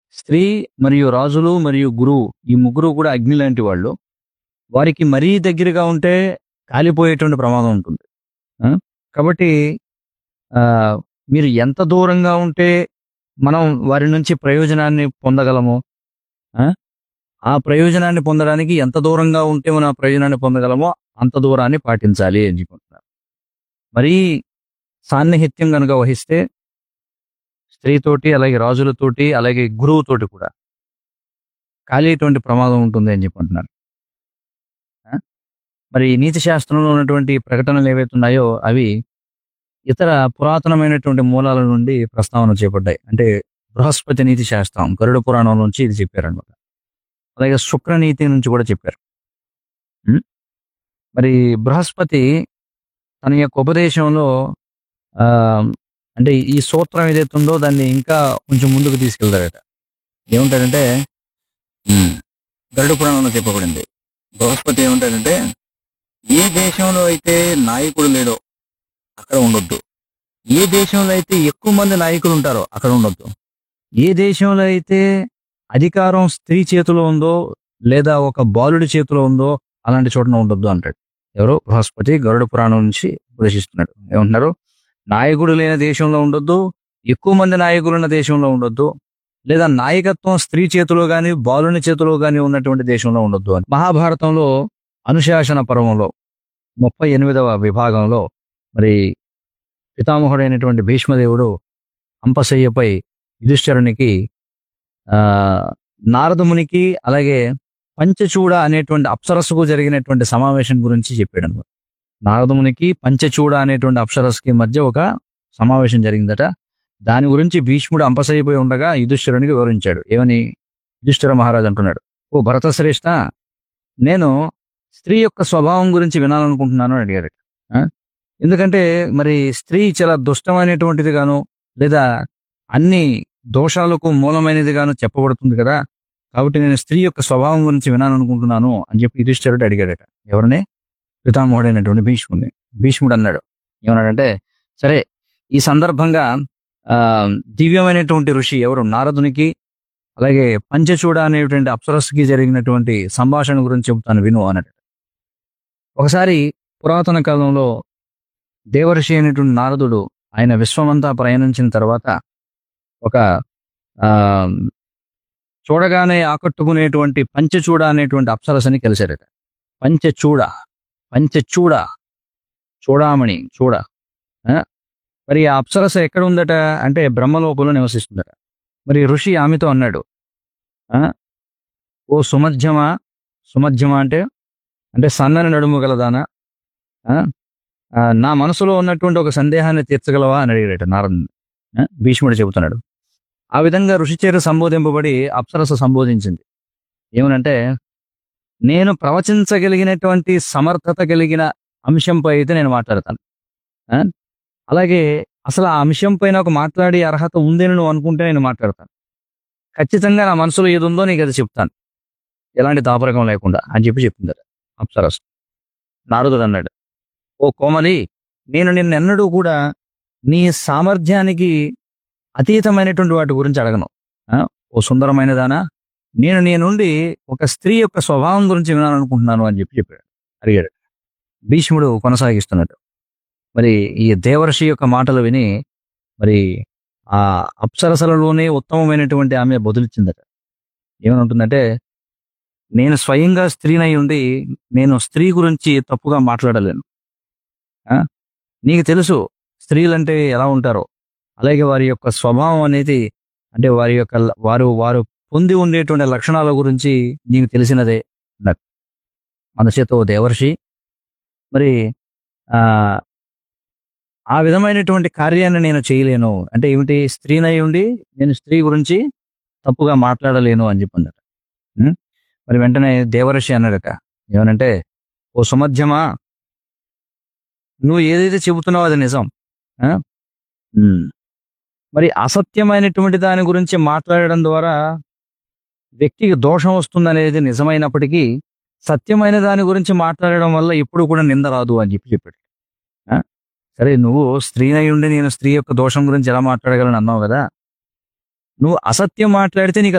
స్త్రీ మరియు రాజులు మరియు గురువు ఈ ముగ్గురు కూడా అగ్ని లాంటి వాళ్ళు. వారికి మరీ దగ్గరగా ఉంటే కాలిపోయేటువంటి ప్రమాదం ఉంటుంది. ఆ! కాబట్టి ఆహ్, మీరు ఎంత దూరంగా ఉంటే మనం వారి నుంచి ప్రయోజనాన్ని పొందగలమో, ఆ! ఆ ప్రయోజనాన్ని పొందడానికి ఎంత దూరంగా ఉంటే మనం ఆ ప్రయోజనాన్ని పొందగలమో అంత దూరాన్ని పాటించాలి అని చెప్పుకుంటున్నారు. మరీ సాన్నిహిత్యం గనుక వహిస్తే స్త్రీతోటి, అలాగే రాజులతోటి, అలాగే గురువుతోటి కూడా కాలేటువంటి ప్రమాదం ఉంటుంది అని చెప్పంటున్నారు. ఆ! మరి ఈ నీతి శాస్త్రంలో ఉన్నటువంటి ప్రకటనలు ఏవైతే ఉన్నాయో అవి ఇతర పురాతనమైనటువంటి మూలాల నుండి ప్రస్తావన చేయబడ్డాయి. అంటే బృహస్పతి నీతి శాస్త్రం గరుడ పురాణం నుంచి ఇది చెప్పారనమాట. అలాగే శుక్రనీతి నుంచి కూడా చెప్పారు. హ్మ్. మరి బృహస్పతి తన యొక్క ఉపదేశంలో ఆహ్, అంటే ఈ సూత్రం ఏదైతే ఉందో దాన్ని ఇంకా కొంచెం ముందుకు తీసుకెళ్తాడట. ఏమంటాడంటే హ్మ్. గరుడ పురాణంలో చెప్పబడింది. బృహస్పతి ఏమంటాడంటే, ఏ దేశంలో అయితే నాయకుడు లేడో అక్కడ ఉండొద్దు. ఏ దేశంలో అయితే ఎక్కువ మంది నాయకులు ఉంటారో అక్కడ ఉండొద్దు. ఏ దేశంలో అయితే అధికారం స్త్రీ చేతిలో ఉందో, లేదా ఒక బాలుడి చేతిలో ఉందో అలాంటి చోటన ఉండొద్దు అంటాడు. ఎవరు? బృహస్పతి గరుడ పురాణం నుంచి ఉపదేశిస్తున్నాడు. ఏమంటున్నారు? నాయకుడు లేని దేశంలో ఉండొద్దు. ఎక్కువ మంది నాయకులున్న దేశంలో ఉండొద్దు. లేదా నాయకత్వం స్త్రీ చేతిలో గాని, బాలుని చేతిలో గాని ఉన్నటువంటి దేశంలో ఉండొద్దు అని. మహాభారతంలో అనుశాసన పర్వంలో 38వ విభాగంలో మరి పితామహుడైనటువంటి భీష్మదేవుడు అంపశయ్యపై యుధిష్ఠిరునికి నారదమునికి అలాగే పంచచూడ అనేటువంటి అప్సరస్సుకు జరిగినటువంటి సమావేశం గురించి చెప్పాడు. నారదమునికి పంచచూడ అనేటువంటి అప్సరస్సుకి మధ్య ఒక సమావేశం జరిగిందట. దాని గురించి భీష్ముడు అంపశయ్యపోయి ఉండగా యుధిష్ఠిరునికి వివరించాడు. ఏమని? యుధిష్ఠిర మహారాజు అంటున్నాడు, ఓ భరతశ్రేష్ఠ, నేను స్త్రీ యొక్క స్వభావం గురించి వినాలనుకుంటున్నాను అని అడిగాడు. ఆ? ఎందుకంటే మరి స్త్రీ చాలా దుష్టమైనటువంటిది గాను, లేదా అన్ని దోషాలకు మూలమైనది గాను చెప్పబడుతుంది కదా. కాబట్టి నేను స్త్రీ యొక్క స్వభావం గురించి వినాలనుకుంటున్నాను అని చెప్పి యుధిష్ఠిరుడు అడిగాడట. ఎవరిని? పితామహుడైనటువంటి భీష్ముడిని. భీష్ముడు అన్నాడు, ఏమన్నాడంటే, సరే, ఈ సందర్భంగా ఆ దివ్యమైనటువంటి ఋషి ఎవరు? నారదునికి అలాగే పంచచూడ అనేటువంటి అప్సరస్సుకి జరిగినటువంటి సంభాషణ గురించి చెబుతాను విను అన్నాడు. ఒకసారి పురాతన కాలంలో దేవర్షి అయినటువంటి నారదుడు ఆయన విశ్వమంతా ప్రయాణించిన తర్వాత ఒక ఆ చూడగానే ఆకట్టుకునేటువంటి పంచచూడ అనేటువంటి అప్సరసని కలిశారట. పంచచూడ, పంచచూడ, చూడామణి, చూడ. ఆ? మరి ఆ అప్సరస ఎక్కడ ఉందట అంటే బ్రహ్మలోకంలో నివసిస్తుందట. మరి ఋషి ఆమెతో అన్నాడు, ఆ ఓ సుమధ్యమా, సుమధ్యమ అంటే అంటే సన్నని నడుము గలదానా, ఆ? నా మనసులో ఉన్నటువంటి ఒక సందేహాన్ని తీర్చగలవా అని అడిగాడట నారదుని. భీష్ముడు చెబుతున్నాడు. ఆ విధంగా ఋషి చేత సంబోధింపబడి అప్సరస సంబోధించింది. ఏమనంటే, నేను ప్రవచించగలిగినటువంటి సమర్థత కలిగిన అంశంపై అయితే నేను మాట్లాడతాను. ఆ? అలాగే అసలు ఆ అంశంపై నాకు మాట్లాడే అర్హత ఉందని నువ్వు అనుకుంటే నేను మాట్లాడతాను. ఖచ్చితంగా నా మనసులో ఏది ఉందో నీకు అది చెప్తాను, ఎలాంటి దాపరికం లేకుండా అని చెప్పి చెప్పిందట అప్సరస. నారదుడు అన్నాడు, ఓ కోమలి, నేను నిన్నెన్నడూ కూడా నీ సామర్థ్యానికి అతీతమైనటువంటి వాటి గురించి అడగను. ఆ? ఓ సుందరమైన దానా, నేను నీ నుండి ఒక స్త్రీ యొక్క స్వభావం గురించి వినాలనుకుంటున్నాను అని చెప్పి చెప్పాడు, అడిగాడు. భీష్ముడు కొనసాగిస్తున్నాడు. మరి ఈ దేవర్షి యొక్క మాటలు విని మరి ఆ అప్సరసలలోనే ఉత్తమమైనటువంటి ఆమె బదులిచ్చిందట. ఏమనుంటుందంటే, నేను స్వయంగా స్త్రీనై ఉండి నేను స్త్రీ గురించి తప్పుగా మాట్లాడలేను. ఆ? నీకు తెలుసు స్త్రీలంటే ఎలా ఉంటారో, అలాగే వారి యొక్క స్వభావం అనేది, అంటే వారి యొక్క వారు వారు పొంది ఉండేటువంటి లక్షణాల గురించి నీకు తెలిసినదే అన్నారు. అందుచేత ఓ దేవర్షి, మరి ఆ ఆ విధమైనటువంటి కార్యాన్ని నేను చేయలేను. అంటే ఏమిటి? స్త్రీనై ఉండి నేను స్త్రీ గురించి తప్పుగా మాట్లాడలేను అని చెప్పన్నారు. ఉం? మరి వెంటనే దేవర్షి అన్నాడట, ఏమనంటే, ఓ సుమధ్యమా, నువ్వు ఏదైతే చెబుతున్నావో అది నిజం. ఆ? ఉం. మరి అసత్యమైనటువంటి దాని గురించి మాట్లాడడం ద్వారా వ్యక్తికి దోషం వస్తుందనేది నిజమైనప్పటికీ, సత్యమైన దాని గురించి మాట్లాడడం వల్ల ఎప్పుడు కూడా నింద రాదు అని చెప్పి చెప్పాడు. ఆ? సరే, నువ్వు స్త్రీనై ఉండి నేను స్త్రీ యొక్క దోషం గురించి ఎలా మాట్లాడగలను అన్నావు కదా. నువ్వు అసత్యం మాట్లాడితే నీకు